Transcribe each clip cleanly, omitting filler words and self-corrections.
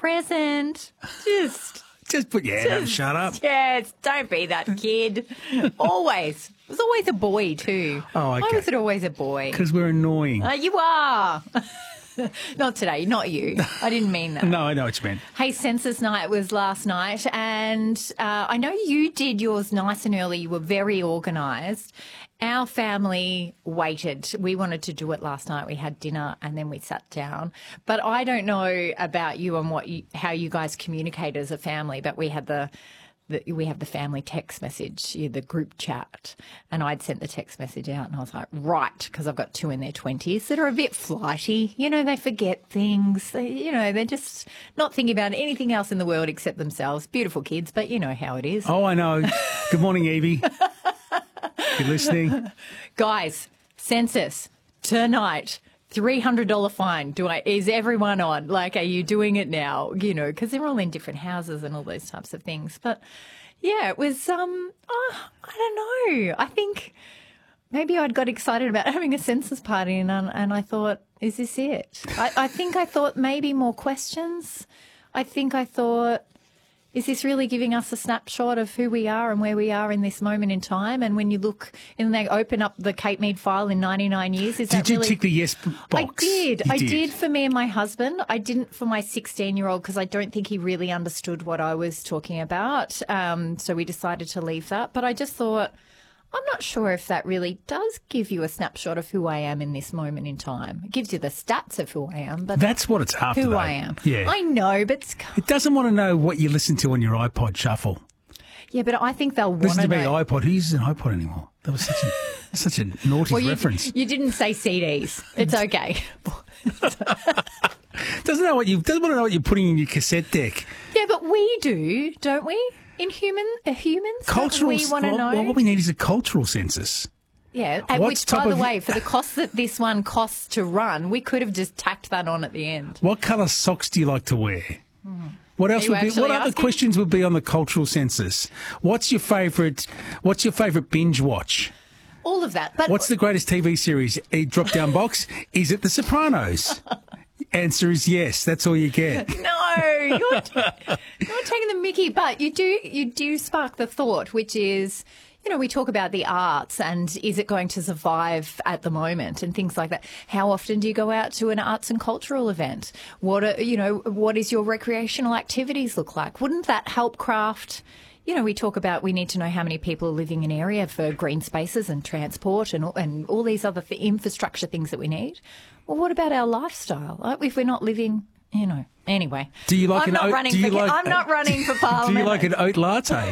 present. Just put your head up and shut up. Yes, don't be that kid. Always. It was always a boy too. Oh, okay. Why was it always a boy? Because we're annoying. You are. Not today, not you. I didn't mean that. No, I know what you meant. Hey, census night was last night, and I know you did yours nice and early. You were very organised. Our family waited. We wanted to do it last night. We had dinner and then we sat down. But I don't know about you and how you guys communicate as a family, but we had we have the family text message, the group chat, and I'd sent the text message out and I was like, right, because I've got two in their 20s that are a bit flighty. You know, they forget things. They're just not thinking about anything else in the world except themselves. Beautiful kids, but you know how it is. Oh, I know. Good morning, Evie. You listening? Guys, census tonight. $300 fine. Is everyone on? Like, are you doing it now? You know, because they're all in different houses and all those types of things. But yeah, it was, I don't know. I think maybe I'd got excited about having a census party and I thought, is this it? I think I thought maybe more questions. I thought, is this really giving us a snapshot of who we are and where we are in this moment in time? And when you look and they open up the Kate Mead file in 99 years, did you tick the yes box? I did. I did for me and my husband. I didn't for my 16-year-old because I don't think he really understood what I was talking about. So we decided to leave that. But I just thought, I'm not sure if that really does give you a snapshot of who I am in this moment in time. It gives you the stats of who I am, but that's what it's after. Who I am. Yeah, I know, but it doesn't want to know what you listen to on your iPod Shuffle. Yeah, but I think they'll want listen to know. me iPod. Who uses an iPod anymore? That was such a naughty reference. You didn't say CDs. It's okay. Doesn't want to know what you're putting in your cassette deck. Yeah, but we do, don't we? In humans, cultural. We want to know. Well, what we need is a cultural census. Yeah, which, by the way, for the cost that this one costs to run, we could have just tacked that on at the end. What colour socks do you like to wear? What else would be? What other questions would be on the cultural census? What's your favourite binge watch? All of that. But what's the greatest TV series? A drop-down box. Is it The Sopranos? Answer is yes. That's all you get. No, you're taking the mickey, but you do spark the thought, which is, you know, we talk about the arts and is it going to survive at the moment and things like that. How often do you go out to an arts and cultural event? What is your recreational activities look like? Wouldn't that help craft? You know, we talk about we need to know how many people are living in an area for green spaces and transport and all these other infrastructure things that we need. Well, what about our lifestyle? If we're not living, you know. Anyway, do you like I'm not running for parliament. Do you like an oat latte?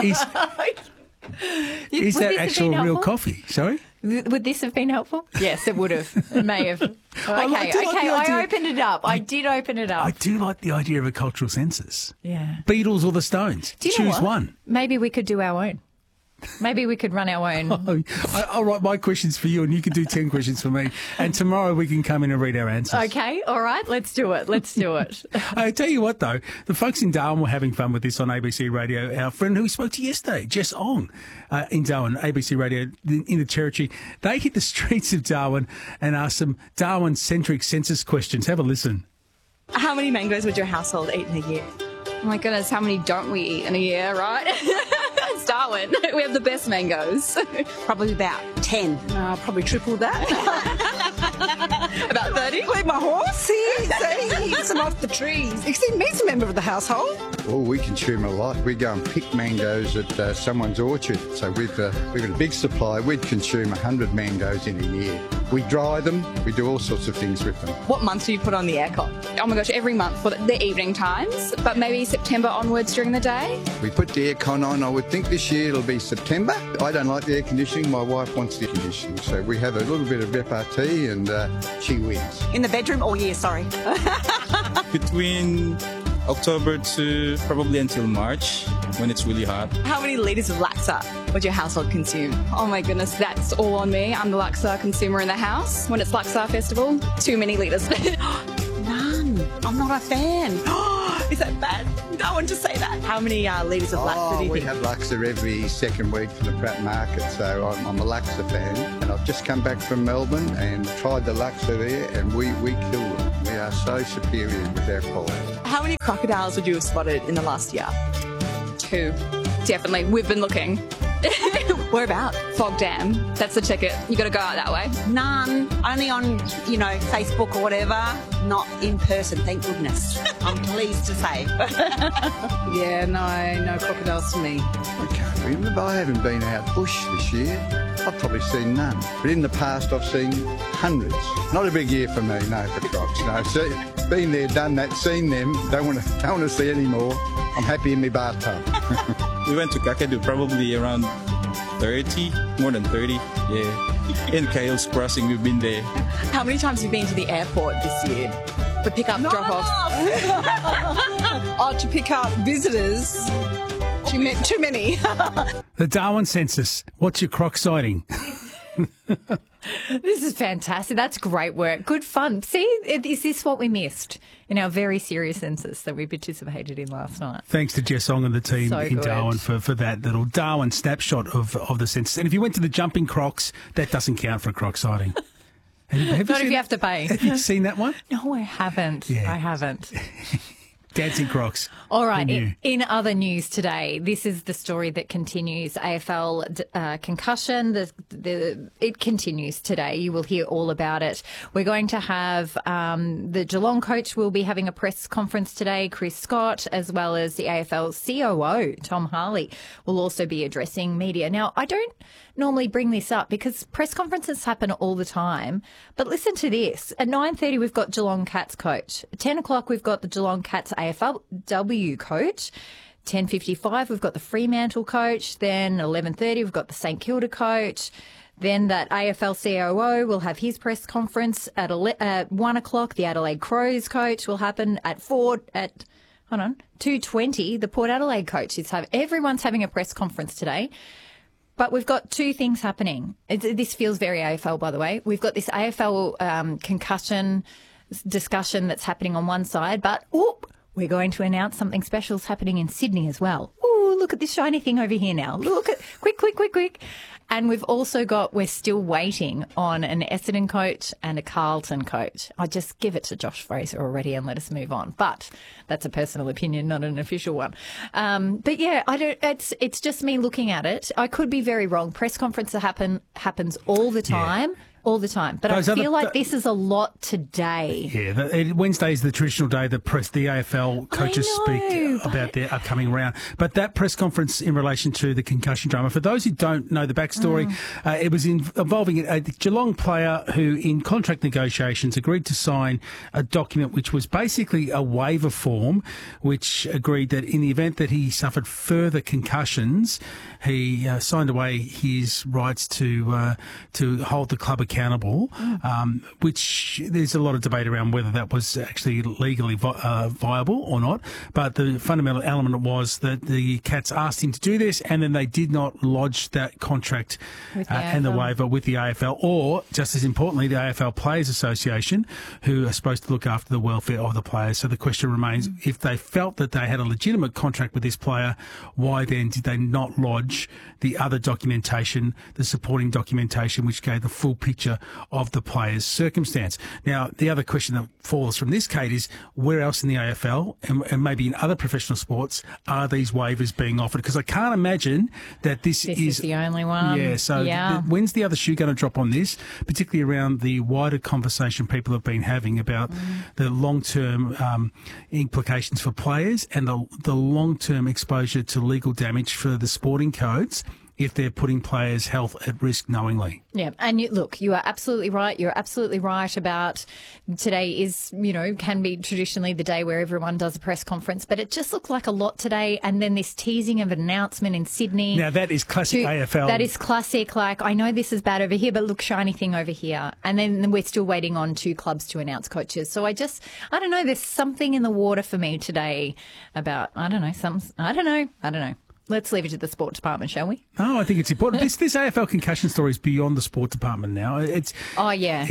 Is that actual real coffee? Sorry? Would this have been helpful? Yes, it would have. It may have. Okay, I opened it up. I did open it up. I do like the idea of a cultural census. Yeah. Beatles or the Stones. Choose one. Maybe we could do our own. Maybe we could run our own. I'll write my questions for you and you can do 10 questions for me. And tomorrow we can come in and read our answers. Okay, all right, let's do it. I tell you what, though, the folks in Darwin were having fun with this on ABC Radio. Our friend who we spoke to yesterday, Jess Ong, in Darwin, ABC Radio in the Territory, they hit the streets of Darwin and asked some Darwin-centric census questions. Have a listen. How many mangoes would your household eat in a year? Oh my goodness, how many don't we eat in a year, right? It's Darwin. We have the best mangoes. Probably about 10. Probably triple that. About 30. Like my horse, see, eats them off the trees. Except me's a member of the household. Oh, we consume a lot. We go and pick mangoes at someone's orchard. So we've got a big supply. We'd consume 100 mangoes in a year. We dry them. We do all sorts of things with them. What month do you put on the aircon? Oh my gosh, every month for the evening times, but maybe September onwards during the day. We put the aircon on. I would think this year it'll be September. I don't like the air conditioning. My wife wants the conditioning. So we have a little bit of FRT and she wins. In the bedroom all year, sorry. Between October to probably until March when it's really hot. How many litres of Laksa would your household consume? Oh my goodness, that's all on me. I'm the Laksa consumer in the house. When it's Laksa Festival, too many litres. None. I'm not a fan. Is that bad? Darwin to say that. How many litres of Laksa do you we think? have Laksa every second week from the Pratt Market, so I'm a Laksa fan. And I've just come back from Melbourne and tried the Laksa there, and we kill them. We are so superior with our quality. How many crocodiles would you have spotted in the last year? 2. Definitely. We've been looking. Where about? Fog Dam. That's the ticket. You got to go out that way. None. Only on, Facebook or whatever. Not in person, thank goodness. I'm pleased to say. Yeah, no crocodiles for me. I can't remember. I haven't been out bush this year. I've probably seen none. But in the past, I've seen hundreds. Not a big year for me, no, for crocs. No, see, been there, done that, seen them. Don't want to see any more. I'm happy in my bathtub. We went to Kakadu probably around 30, more than 30. Yeah. In Kales Crossing, we've been there. How many times have you been to the airport this year? For pick-up, drop-off? To pick up visitors. Too many. The Darwin Census. What's your croc sighting? This is fantastic. That's great work. Good fun. See, is this what we missed in our very serious census that we participated in last night? Thanks to Jess Ong and the team So in good. Darwin for that little Darwin snapshot of the census. And if you went to the jumping crocs, that doesn't count for a croc sighting. Have Not if you have to pay. Have you seen that one? No, I haven't. Yeah. I haven't. Dancing crocs. All right. Who knew? In other news today, this is the story that continues. AFL concussion. It continues today. You will hear all about it. We're going to have the Geelong coach will be having a press conference today. Chris Scott, as well as the AFL COO Tom Harley, will also be addressing media. Now, I don't normally bring this up because press conferences happen all the time. But listen to this. At 9:30, we've got Geelong Cats coach. At 10 o'clock, we've got the Geelong Cats AFLW coach. 10:55, we've got the Fremantle coach. Then 11:30, we've got the St Kilda coach. Then that AFL COO will have his press conference at 1 o'clock. The Adelaide Crows coach will happen at 2:20. The Port Adelaide coach everyone's having a press conference today. But we've got two things happening. This feels very AFL, by the way. We've got this AFL concussion discussion that's happening on one side, but we're going to announce something special is happening in Sydney as well. Ooh, look at this shiny thing over here now. Look at quick. And we've also we're still waiting on an Essendon coach and a Carlton coach. I just give it to Josh Fraser already and let us move on. But that's a personal opinion, not an official one. But yeah, it's just me looking at it. I could be very wrong. Press conferences happens all the time. Yeah. All the time. But I feel like this is a lot today. Yeah, Wednesday is the traditional day that the AFL coaches speak about their upcoming round. But that press conference in relation to the concussion drama, for those who don't know the backstory, it was involving a Geelong player who, in contract negotiations, agreed to sign a document which was basically a waiver form, which agreed that in the event that he suffered further concussions, he signed away his rights to hold the club accountable, which there's a lot of debate around whether that was actually legally viable or not. But the fundamental element was that the Cats asked him to do this, and then they did not lodge that contract and the waiver with the AFL, or, just as importantly, the AFL Players Association, who are supposed to look after the welfare of the players. So the question remains, if they felt that they had a legitimate contract with this player, why then did they not lodge the other documentation, the supporting documentation, which gave the full picture of the player's circumstance? Now, the other question that falls from this, Kate, is where else in the AFL and maybe in other professional sports are these waivers being offered? Because I can't imagine that this is the only one. Yeah, so when's the other shoe going to drop on this, particularly around the wider conversation people have been having about the long-term implications for players and the long-term exposure to legal damage for the sporting codes if they're putting players' health at risk knowingly. Yeah, and you are absolutely right. You're absolutely right about today is, can be traditionally the day where everyone does a press conference, but it just looked like a lot today. And then this teasing of an announcement in Sydney. Now, that is classic AFL. That is classic. Like, I know this is bad over here, but look, shiny thing over here. And then we're still waiting on two clubs to announce coaches. So I don't know, there's something in the water for me today about, I don't know. Let's leave it to the sport department, shall we? Oh, I think it's important. This AFL concussion story is beyond the sport department now. It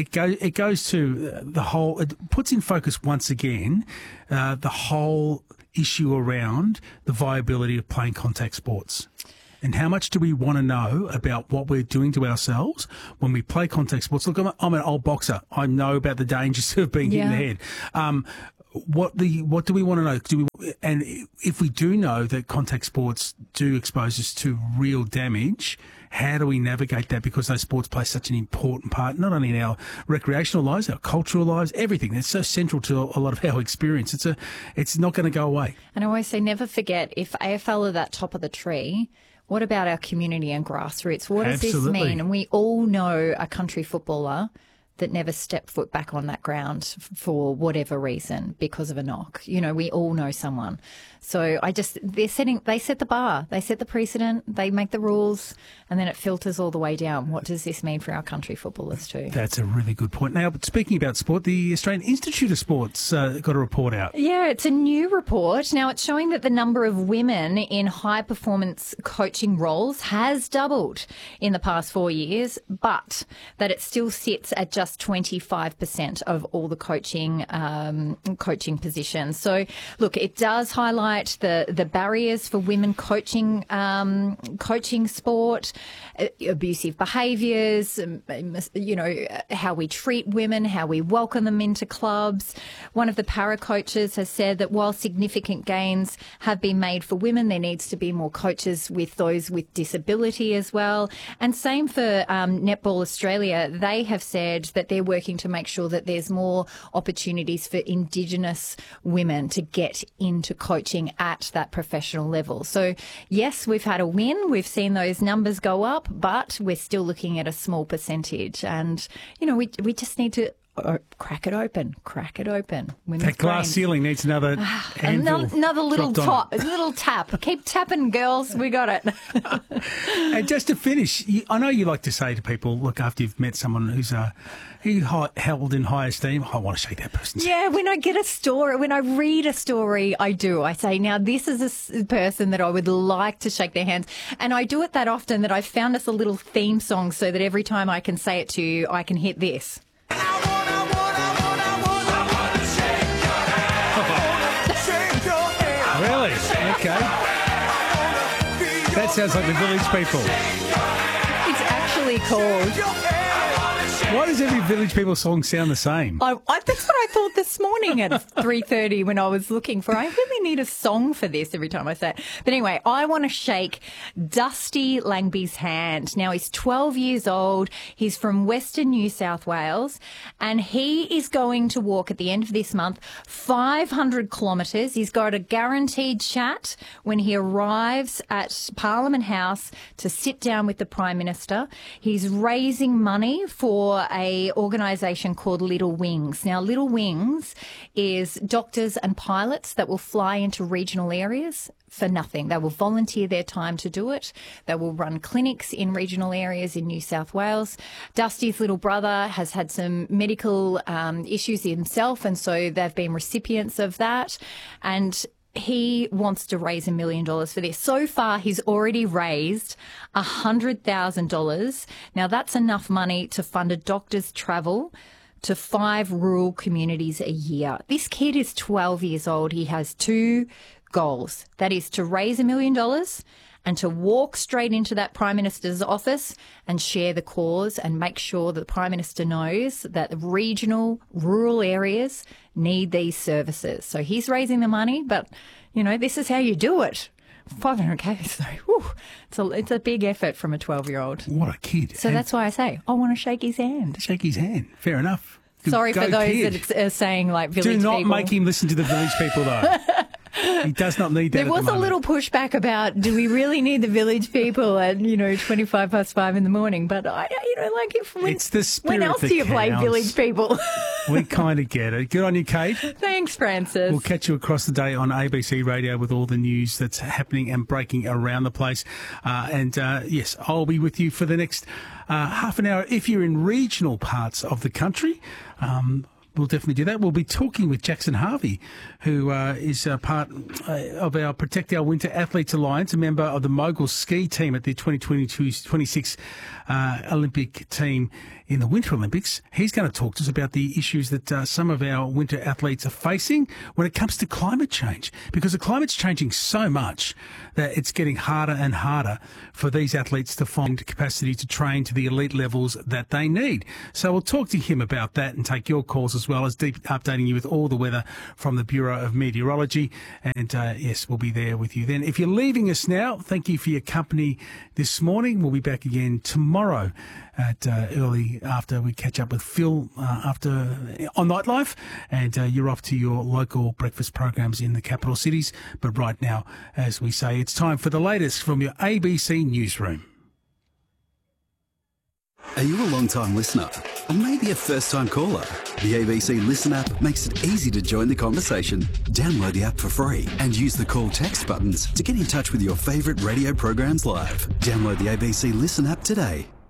goes to the whole. It puts in focus once again the whole issue around the viability of playing contact sports. And how much do we want to know about what we're doing to ourselves when we play contact sports? Look, I'm an old boxer. I know about the dangers of being hit in the head. What do we want to know? And if we do know that contact sports do expose us to real damage, how do we navigate that? Because those sports play such an important part, not only in our recreational lives, our cultural lives, everything. It's so central to a lot of our experience. It's not going to go away. And I always say, never forget, if AFL are that top of the tree, what about our community and grassroots? What does this mean? And we all know a country footballer that never stepped foot back on that ground for whatever reason because of a knock. You know, we all know someone. So they set the bar, they set the precedent, they make the rules, and then it filters all the way down. What does this mean for our country footballers too? That's a really good point. Now, speaking about sport, the Australian Institute of Sport's got a report out. Yeah, it's a new report. Now, it's showing that the number of women in high-performance coaching roles has doubled in the past 4 years, but that it still sits at just 25% of all the coaching positions. So, look, it does highlight the barriers for women coaching sport, abusive behaviours, you know, how we treat women, how we welcome them into clubs. One of the para coaches has said that while significant gains have been made for women, there needs to be more coaches with those with disability as well. And same for Netball Australia. They have said that they're working to make sure that there's more opportunities for Indigenous women to get into coaching at that professional level. So, yes, we've had a win. We've seen those numbers go up, but we're still looking at a small percentage. And, you know, we just need to crack it open. Women's that glass ceiling needs another little tap. Keep tapping, girls. We got it. And just to finish, I know you like to say to people, look, after you've met someone who's held in high esteem, I want to shake that person's hand. Yeah, when I get a story, when I read a story, I do. I say, now this is a person that I would like to shake their hands. And I do it that often that I've found us a little theme song so that every time I can say it to you, I can hit this. Really? Okay. That sounds like the Village People. It's actually called... Why does every Village People song sound the same? That's what I thought this morning at 3:30 when I was looking for. I really need a song for this every time I say it. But anyway, I want to shake Dusty Langby's hand. Now, he's 12 years old. He's from Western New South Wales, and he is going to walk at the end of this month 500 kilometres. He's got a guaranteed chat when he arrives at Parliament House to sit down with the Prime Minister. He's raising money for a organisation called Little Wings. Now, Little Wings is doctors and pilots that will fly into regional areas for nothing. They will volunteer their time to do it. They will run clinics in regional areas in New South Wales. Dusty's little brother has had some medical issues himself, and so they've been recipients of that. And he wants to raise $1 million for this. So far, he's already raised $100,000. Now, that's enough money to fund a doctor's travel to 5 rural communities a year. This kid is 12 years old. He has 2 goals. That is to raise $1 million and to walk straight into that Prime Minister's office and share the cause and make sure that the Prime Minister knows that the regional, rural areas need these services. So he's raising the money, but, you know, this is how you do it. 500K, so it's a big effort from a 12-year-old. What a kid. So that's why I say, I want to shake his hand. Shake his hand. Fair enough. Sorry for those that are saying, like, Village People. Do not make him listen to the Village People, though. He does not need that. There was a little pushback about, do we really need the Village People at 5:25 in the morning? But it's the spirit. When else do you play Village People? We kind of get it. Good on you, Kate. Thanks, Francis. We'll catch you across the day on ABC Radio with all the news that's happening and breaking around the place. Yes, I'll be with you for the next half an hour if you're in regional parts of the country. We'll definitely do that. We'll be talking with Jackson Harvey, who is a part of our Protect Our Winter Athletes Alliance, a member of the mogul ski team at the 2022-26 Olympic team in the Winter Olympics. He's going to talk to us about the issues that some of our winter athletes are facing when it comes to climate change, because the climate's changing so much that it's getting harder and harder for these athletes to find capacity to train to the elite levels that they need. So we'll talk to him about that and take your calls, as well as updating you with all the weather from the Bureau of Meteorology. And yes, we'll be there with you then. If you're leaving us now, thank you for your company this morning. We'll be back again tomorrow at early after we catch up with Phil on Nightlife, and you're off to your local breakfast programs in the capital cities. But right now, as we say, it's time for the latest from your ABC Newsroom. Are you a long-time listener or maybe a first-time caller? The ABC Listen app makes it easy to join the conversation. Download the app for free and use the call text buttons to get in touch with your favourite radio programs live. Download the ABC Listen app today.